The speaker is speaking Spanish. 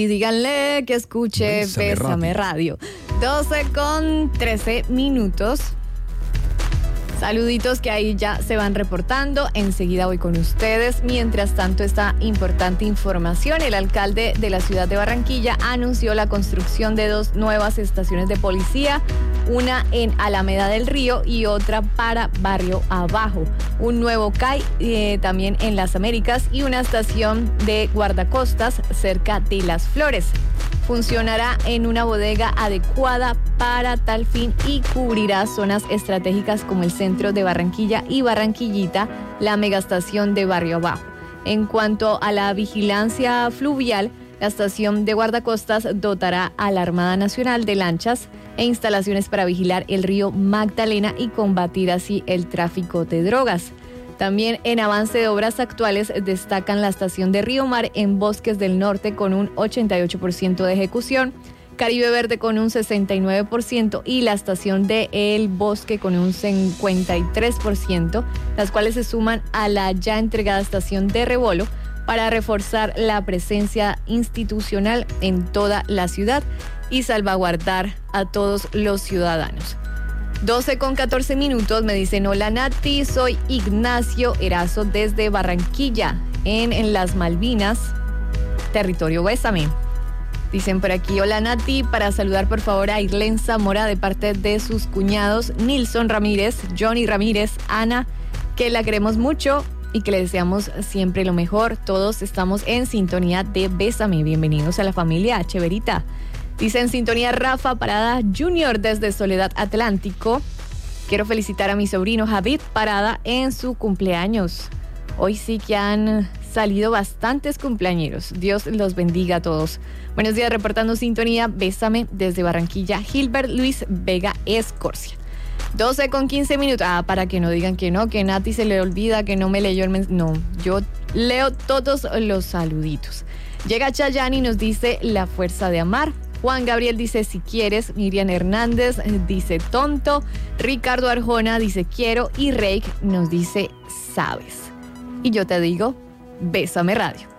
Y díganle que escuche Bésame Radio. 12:13. Saluditos que ahí ya se van reportando. Enseguida voy con ustedes. Mientras tanto, esta importante información. El alcalde de la ciudad de Barranquilla anunció la construcción de 2 nuevas estaciones de policía. Una en Alameda del Río y otra para Barrio Abajo. Un nuevo CAI también en Las Américas y una estación de guardacostas cerca de Las Flores. Funcionará en una bodega adecuada para tal fin y cubrirá zonas estratégicas como el centro de Barranquilla y Barranquillita, la megaestación de Barrio Abajo. En cuanto a la vigilancia fluvial, la estación de guardacostas dotará a la Armada Nacional de lanchas e instalaciones para vigilar el río Magdalena y combatir así el tráfico de drogas. También en avance de obras actuales destacan la estación de Río Mar en Bosques del Norte con un 88% de ejecución, Caribe Verde con un 69% y la estación de El Bosque con un 53%, las cuales se suman a la ya entregada estación de Rebolo para reforzar la presencia institucional en toda la ciudad y salvaguardar a todos los ciudadanos. 12:14. Me dicen: hola Nati, soy Ignacio Erazo desde Barranquilla, en las Malvinas, territorio Bésame. Dicen por aquí: hola Nati, para saludar por favor a Irlen Zamora de parte de sus cuñados Nilson Ramírez, Johnny Ramírez, Ana, que la queremos mucho y que le deseamos siempre lo mejor. Todos estamos en sintonía de Bésame. Bienvenidos a la familia Cheverita. Dice en sintonía Rafa Parada Jr. desde Soledad Atlántico. Quiero felicitar a mi sobrino Javid Parada en su cumpleaños. Hoy sí que han salido bastantes cumpleañeros. Dios los bendiga a todos. Buenos días, reportando sintonía Bésame desde Barranquilla, Gilbert Luis Vega Escorcia. 12:15. Para que no digan que no, que Nati se le olvida, que no me leyó el mensaje. No, yo leo todos los saluditos. Llega Chayanne y nos dice la fuerza de amar. Juan Gabriel dice si quieres, Miriam Hernández dice tonto, Ricardo Arjona dice quiero y Reik nos dice sabes. Y yo te digo, Bésame Radio.